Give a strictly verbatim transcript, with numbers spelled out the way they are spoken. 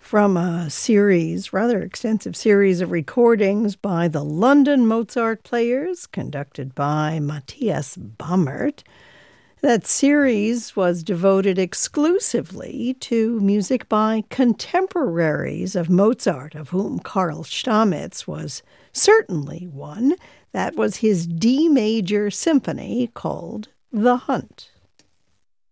from a series, rather extensive series of recordings by the London Mozart Players, conducted by Matthias Bammert. That series was devoted exclusively to music by contemporaries of Mozart, of whom Karl Stamitz was certainly one. That was his D major symphony called The Hunt.